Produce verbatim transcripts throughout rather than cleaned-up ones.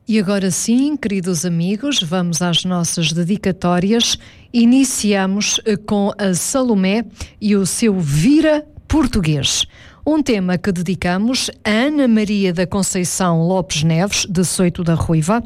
E agora sim, queridos amigos, vamos às nossas dedicatórias. Iniciamos com a Salomé e o seu Vira Português. Um tema que dedicamos a Ana Maria da Conceição Lopes Neves, de Soito da Ruiva,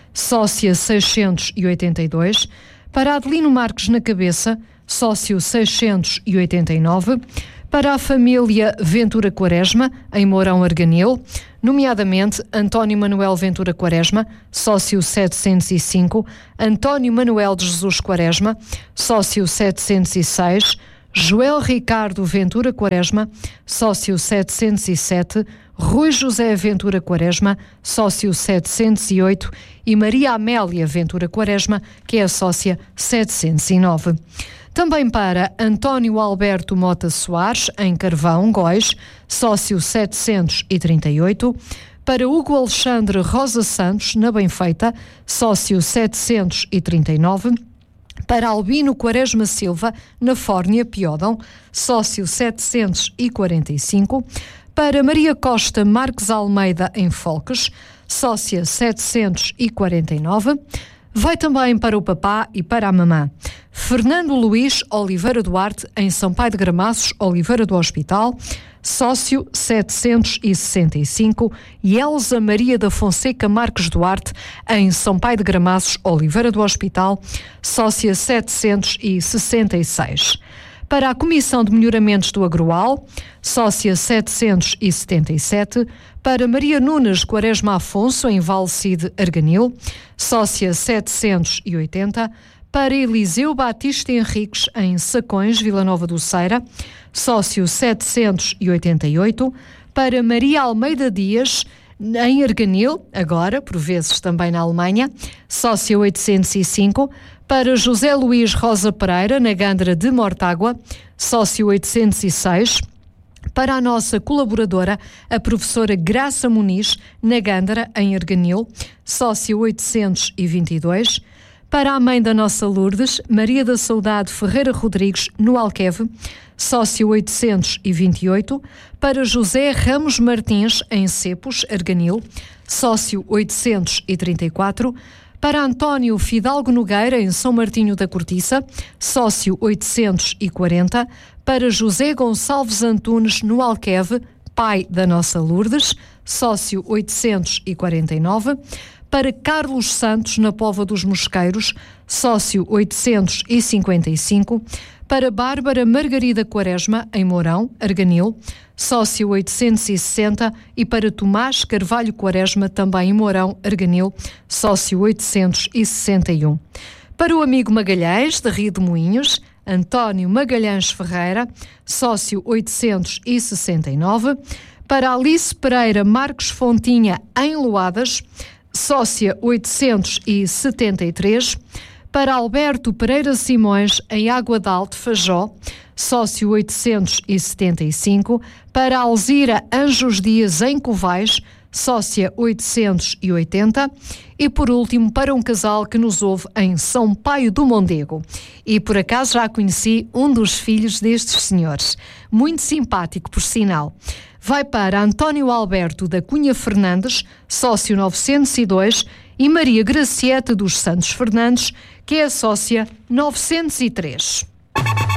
sócia seiscentos e oitenta e dois, para Adelino Marques na Cabeça, sócio seiscentos e oitenta e nove, para a família Ventura Quaresma, em Mourão Arganil, nomeadamente António Manuel Ventura Quaresma, sócio setecentos e cinco, António Manuel de Jesus Quaresma, sócio setecentos e seis, Joel Ricardo Ventura Quaresma, sócio setecentos e sete, Rui José Ventura Quaresma, sócio setecentos e oito, e Maria Amélia Ventura Quaresma, que é a sócia setecentos e nove. Também para António Alberto Mota Soares, em Carvão, Góis, sócio setecentos e trinta e oito, para Hugo Alexandre Rosa Santos, na Benfeita, sócio setecentos e trinta e nove, para Albino Quaresma Silva, na Fórnia, Piódão, sócio setecentos e quarenta e cinco, para Maria Costa Marques Almeida, em Folques, sócia setecentos e quarenta e nove, vai também para o papá e para a mamã. Fernando Luís Oliveira Duarte, em São Pai de Gramaços, Oliveira do Hospital, sócio setecentos e sessenta e cinco, e Elza Maria da Fonseca Marques Duarte, em São Pai de Gramaços, Oliveira do Hospital, sócia setecentos e sessenta e seis. Para a Comissão de Melhoramentos do Agroal, sócia setecentos e setenta e sete, para Maria Nunes Quaresma Afonso, em Valcide Arganil, sócia setecentos e oitenta, para Eliseu Batista Henriques, em Sacões, Vila Nova do Ceira, sócio setecentos e oitenta e oito, para Maria Almeida Dias, em Arganil, agora, por vezes também na Alemanha, sócia oitocentos e cinco, para José Luís Rosa Pereira, na Gândara de Mortágua, sócio oitocentos e seis, para a nossa colaboradora, a professora Graça Muniz, na Gândara, em Arganil, sócio oitocentos e vinte e dois, para a mãe da nossa Lourdes, Maria da Saudade Ferreira Rodrigues, no Alqueve, sócio oitocentos e vinte e oito, para José Ramos Martins, em Cepos, Arganil, sócio oitocentos e trinta e quatro, para António Fidalgo Nogueira, em São Martinho da Cortiça, sócio oitocentos e quarenta, para José Gonçalves Antunes, no Alqueve, pai da nossa Lourdes, sócio oitocentos e quarenta e nove, para Carlos Santos, na Póvoa dos Mosqueiros, sócio oitocentos e cinquenta e cinco, para Bárbara Margarida Quaresma, em Mourão, Arganil, sócio oitocentos e sessenta, e para Tomás Carvalho Quaresma, também em Mourão, Arganil, sócio oitocentos e sessenta e um. Para o amigo Magalhães, de Rio de Moinhos, António Magalhães Ferreira, sócio oitocentos e sessenta e nove, para Alice Pereira Marques Fontinha, em Loadas, sócia oitocentos e setenta e três, para Alberto Pereira Simões, em Água de Alto, Fajó, sócio oitocentos e setenta e cinco, para Alzira Anjos Dias, em Covais, sócia oitocentos e oitenta, e por último para um casal que nos ouve em São Paio do Mondego. E por acaso já conheci um dos filhos destes senhores, muito simpático por sinal. Vai para António Alberto da Cunha Fernandes, sócio novecentos e dois, e Maria Gracieta dos Santos Fernandes, que é a sócia novecentos e três.